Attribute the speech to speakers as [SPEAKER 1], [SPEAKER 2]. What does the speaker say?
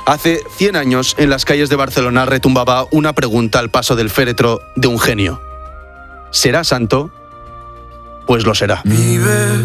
[SPEAKER 1] Hace 100 años, en las calles de Barcelona retumbaba una pregunta al paso del féretro de un genio. ¿Será santo? Pues lo será.